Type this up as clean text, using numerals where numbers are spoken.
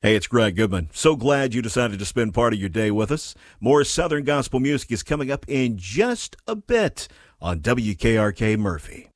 Hey, it's Greg Goodman. So glad you decided to spend part of your day with us. More Southern gospel music is coming up in just a bit on WKRK Murphy.